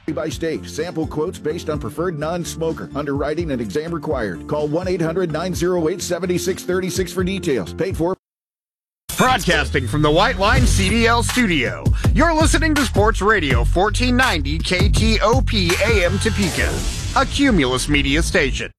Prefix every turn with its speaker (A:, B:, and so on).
A: by state. Sample quotes based on preferred non-smoker. Underwriting and exam required. Call 1-800-908-7636 for details. Paid for.
B: Broadcasting from the White Line CDL studio. You're listening to Sports Radio 1490 KTOP AM Topeka, a Cumulus Media station.